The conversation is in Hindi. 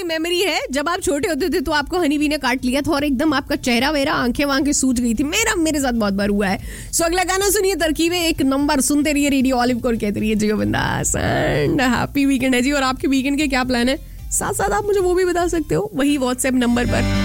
मेमोरी है, जब आप छोटे होते थे तो आपको हनी बी ने काट लिया था और एकदम आपका चेहरा वेरा आंखें वांखें सूज गई थी. मेरे साथ बहुत बार हुआ है. सो अगला गाना सुनिए, तरकीबें एक नंबर. सुनते रहिए रेडियो ऑलिव को और कहते रहिए जियो बिंदास. एंड हैप्पी वीकेंड है जी. और आपके वीकेंड के क्या प्लान है, साथ साथ आप मुझे वो भी बता सकते हो वही व्हाट्सएप नंबर पर.